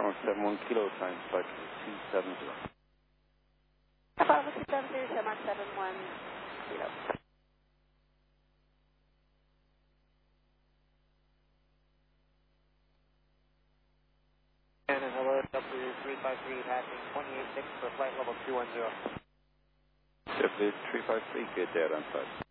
Tower 71 Kilo times flight 270. Apollo 270, Shamrock 71 Kilo. And hello, W353 passing 28.6 for flight level 210. W353, good data on flight.